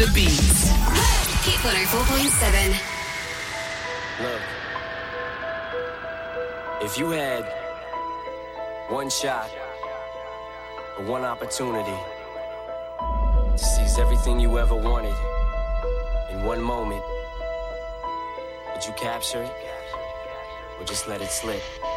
The Beats. Hit 104.7. Look, if you had one shot or one opportunity to seize everything you ever wanted in one moment, would you capture it or just let it slip?